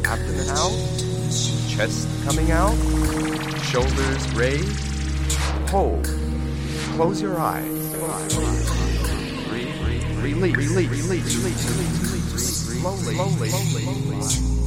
Abdomen out, chest coming out, shoulders raised. Hold. Close your eyes. Release. Slowly.